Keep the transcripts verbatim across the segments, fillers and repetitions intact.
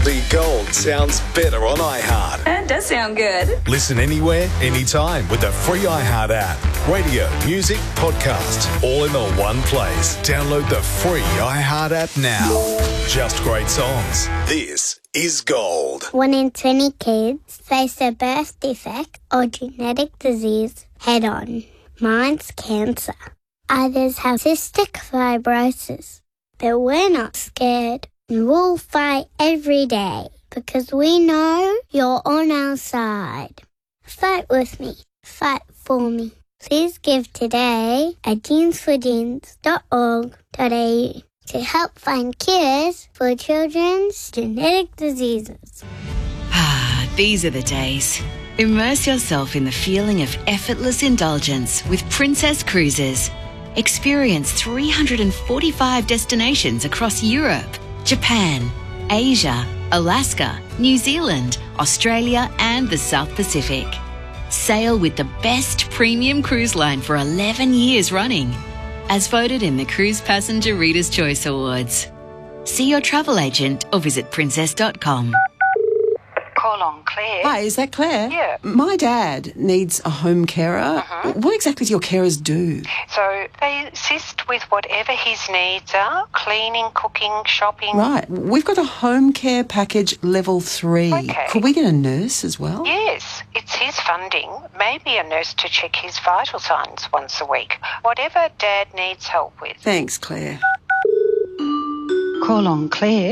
Oldie Gold sounds better on iHeart. That does sound good. Listen anywhere, anytime with the free iHeart app. Radio, music, podcast, all in the one place. Download the free iHeart app now. Just great songs. This is Gold. One in twenty kids face a birth defect or genetic disease head on. Mine's cancer. Others have cystic fibrosis. But we're not scared. And we'll fight every day because we know you're on our side. Fight with me. Fight for me. Please give today at jeans for jeans dot org dot a u to help find cures for children's genetic diseases. Ah, these are the days. Immerse yourself in the feeling of effortless indulgence with Princess Cruises. Experience three hundred forty-five destinations across Europe, Japan, Asia, Alaska, New Zealand, Australia and the South Pacific. Sail with the best premium cruise line for eleven years running, as voted in the Cruise Passenger Reader's Choice Awards. See your travel agent or visit princess dot com. Call on Claire. Hi, is that Claire? Yeah. My dad needs a home carer. Uh-huh. What exactly do your carers do? So they assist with whatever his needs are, cleaning, cooking, shopping. Right. We've got a home care package level three. Okay. Could we get a nurse as well? Yes, it's his funding. Maybe a nurse to check his vital signs once a week. Whatever Dad needs help with. Thanks, Claire. Call on Claire.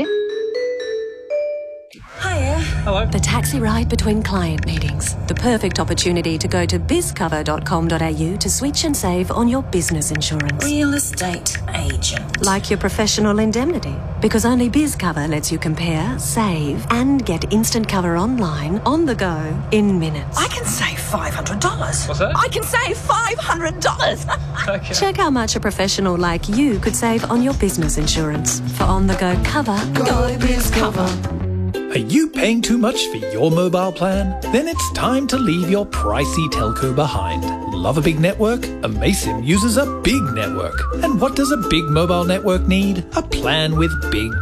Hiya. Hello. The taxi ride between client meetings. The perfect opportunity to go to biz cover dot com dot a u to switch and save on your business insurance. Real estate agent. Like your professional indemnity. Because only BizCover lets you compare, save, and get instant cover online, on the go, in minutes. I can save five hundred dollars. What's that? I can save five hundred dollars. Okay. Check how much a professional like you could save on your business insurance. For on-the-go cover, go BizCover. Are you paying too much for your mobile plan? Then it's time to leave your pricey telco behind. Love a big network? Amaysim uses a big network. And what does a big mobile network need? A plan with big